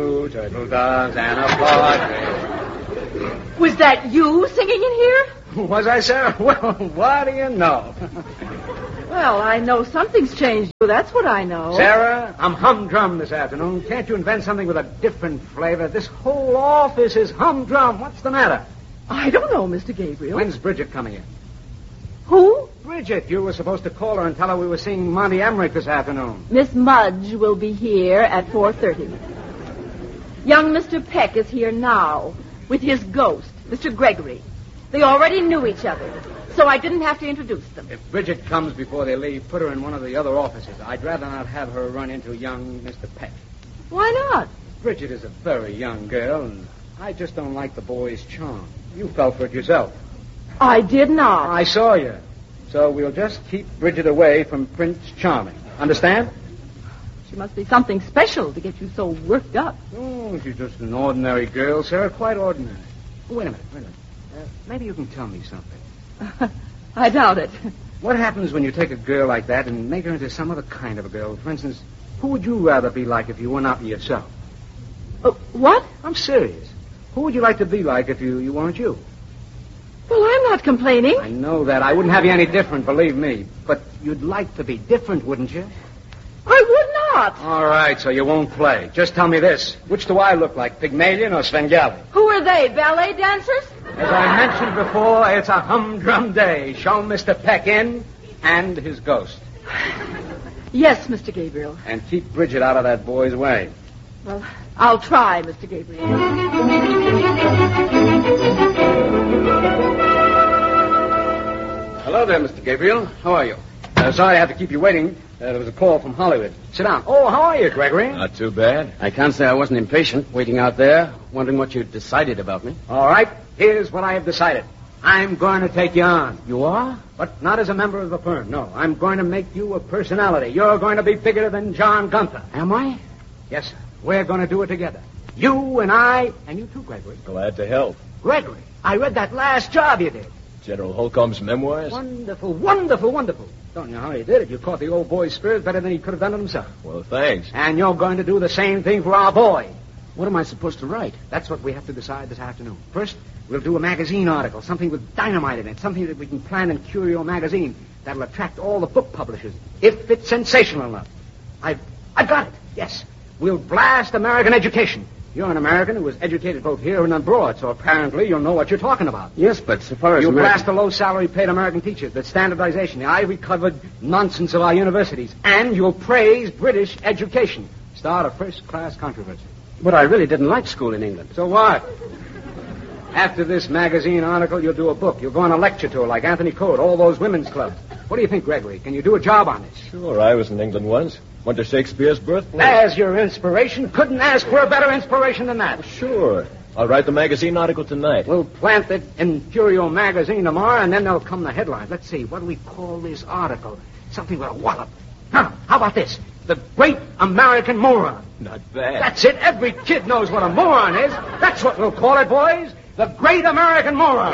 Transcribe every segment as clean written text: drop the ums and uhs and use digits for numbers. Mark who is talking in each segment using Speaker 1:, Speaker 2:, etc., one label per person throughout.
Speaker 1: Two turtle doves and a partridge.
Speaker 2: Was that you singing in here?
Speaker 1: Was I, Sarah? Well, what do you know?
Speaker 2: Well, I know something's changed you. That's what I know.
Speaker 1: Sarah, I'm humdrum this afternoon. Can't you invent something with a different flavor? This whole office is humdrum. What's the matter?
Speaker 2: I don't know, Mr. Gabriel.
Speaker 1: When's Bridget coming in?
Speaker 2: Who?
Speaker 1: Bridget. You were supposed to call her and tell her we were seeing Monty Emmerich this afternoon.
Speaker 2: Miss Mudge will be here at 4:30. Young Mr. Peck is here now with his ghost, Mr. Gregory. They already knew each other, so I didn't have to introduce them.
Speaker 1: If Bridget comes before they leave, put her in one of the other offices. I'd rather not have her run into young Mr. Peck.
Speaker 2: Why not?
Speaker 1: Bridget is a very young girl, and I just don't like the boy's charm. You fell for it yourself.
Speaker 2: I did not.
Speaker 1: I saw you. So we'll just keep Bridget away from Prince Charming. Understand?
Speaker 2: She must be something special to get you so worked up.
Speaker 1: Oh, she's just an ordinary girl, Sarah. Quite ordinary. Wait a minute. Maybe you can tell me something.
Speaker 2: I doubt it.
Speaker 1: What happens when you take a girl like that and make her into some other kind of a girl? For instance, who would you rather be like if you were not yourself?
Speaker 2: What?
Speaker 1: I'm serious. Who would you like to be like if you weren't you?
Speaker 2: Well, I'm not complaining.
Speaker 1: I know that. I wouldn't have you any different, believe me. But you'd like to be different, wouldn't you?
Speaker 2: I would not.
Speaker 1: All right, so you won't play. Just tell me this. Which do I look like, Pygmalion or Svengali?
Speaker 2: Who are they, ballet dancers?
Speaker 1: As I mentioned before, it's a humdrum day. Show Mr. Peck in and his ghost.
Speaker 2: Yes, Mr. Gabriel.
Speaker 1: And keep Bridget out of that boy's way.
Speaker 2: Well, I'll try, Mr. Gabriel.
Speaker 1: Hello there, Mr. Gabriel. How are you? Sorry I have to keep you waiting. There was a call from Hollywood. Sit down. Oh, how are you, Gregory?
Speaker 3: Not too bad. I can't say I wasn't impatient, waiting out there, wondering what you decided about me.
Speaker 1: All right. Here's what I have decided. I'm going to take you on.
Speaker 3: You are?
Speaker 1: But not as a member of the firm, no. I'm going to make you a personality. You're going to be bigger than John Gunther.
Speaker 3: Am I?
Speaker 1: Yes, sir. We're going to do it together. You and I, and you too, Gregory.
Speaker 3: Glad to help.
Speaker 1: Gregory, I read that last job you did.
Speaker 3: General Holcomb's memoirs?
Speaker 1: Wonderful, wonderful, wonderful. Don't know how you did it. You caught the old boy's spirit better than he could have done it himself.
Speaker 3: Well, thanks.
Speaker 1: And you're going to do the same thing for our boy.
Speaker 3: What am I supposed to write?
Speaker 1: That's what we have to decide this afternoon. First, we'll do a magazine article, something with dynamite in it, something that we can plan in Curio magazine that'll attract all the book publishers, if it's sensational enough. I've got it, yes. We'll blast American education. You're an American who was educated both here and abroad, so apparently you'll know what you're talking about.
Speaker 3: Yes, but so far as
Speaker 1: You'll blast the low-salary paid American teachers, the standardization, the ivory-covered nonsense of our universities, and you'll praise British education. Start a first-class controversy.
Speaker 3: But I really didn't like school in England.
Speaker 1: So what? After this magazine article, you'll do a book. You'll go on a lecture tour like Anthony Code, all those women's clubs. What do you think, Gregory? Can you do a job on this?
Speaker 3: Sure, I was in England once. Went to Shakespeare's birthplace.
Speaker 1: As your inspiration, couldn't ask for a better inspiration than that.
Speaker 3: Sure. I'll write the magazine article tonight.
Speaker 1: We'll plant it in Curio magazine tomorrow, and then there'll come the headlines. Let's see, what do we call this article? Something with a wallop. Huh, how about this? The Great American Moron.
Speaker 3: Not bad.
Speaker 1: That's it. Every kid knows what a moron is. That's what we'll call it, boys. The Great American Moron.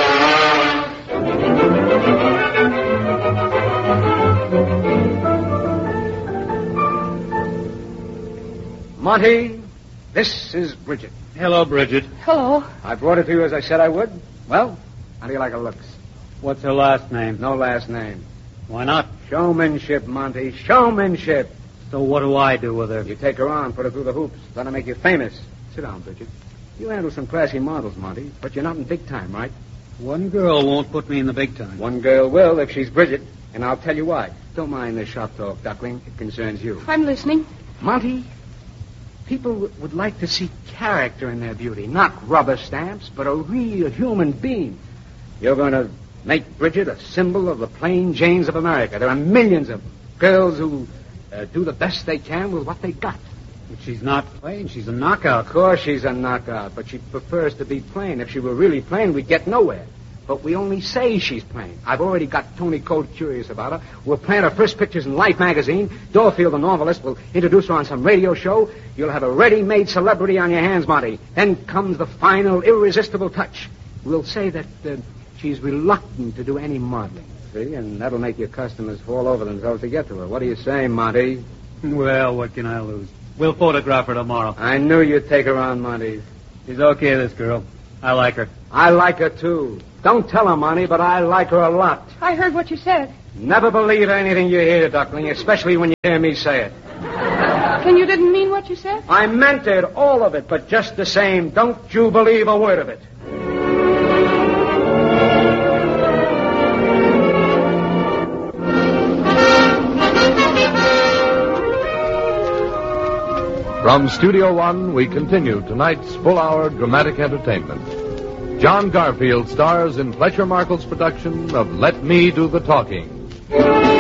Speaker 1: Monty, this is Bridget.
Speaker 4: Hello, Bridget.
Speaker 2: Hello.
Speaker 1: I brought it to you as I said I would. Well, how do you like her looks?
Speaker 4: What's her last name?
Speaker 1: No last name.
Speaker 4: Why not?
Speaker 1: Showmanship, Monty. Showmanship.
Speaker 4: So what do I do with her?
Speaker 1: You take her on, put her through the hoops. That'll make you famous. Sit down, Bridget. You handle some classy models, Monty, but you're not in big time, right?
Speaker 4: One girl won't put me in the big time.
Speaker 1: One girl will if she's Bridget, and I'll tell you why. Don't mind the shop talk, Duckling. It concerns you.
Speaker 2: I'm listening.
Speaker 1: Monty, people would like to see character in their beauty, not rubber stamps, but a real human being. You're going to make Bridget a symbol of the plain Janes of America. There are millions of girls who do the best they can with what they got.
Speaker 4: But she's not plain. She's a knockout.
Speaker 1: Of course she's a knockout, but she prefers to be plain. If she were really plain, we'd get nowhere. But we only say she's plain. I've already got Tony Code curious about her. We'll plant her first pictures in Life magazine. Dorfield, the novelist, will introduce her on some radio show. You'll have a ready-made celebrity on your hands, Monty. Then comes the final, irresistible touch. We'll say that she's reluctant to do any modeling, see? And that'll make your customers fall over themselves to get to her. What do you say, Monty?
Speaker 4: Well, what can I lose? We'll photograph her tomorrow.
Speaker 1: I knew you'd take her on, Monty.
Speaker 4: She's okay, this girl. I like her.
Speaker 1: I like her, too. Don't tell her, Monty, but I like her a lot.
Speaker 2: I heard what you said.
Speaker 1: Never believe anything you hear, Duckling, especially when you hear me say it.
Speaker 2: Then you didn't mean what you said?
Speaker 1: I meant it, all of it, but just the same, don't you believe a word of it.
Speaker 5: From Studio One, we continue tonight's full-hour dramatic entertainment. John Garfield stars in Fletcher Markle's production of Let Me Do the Talking.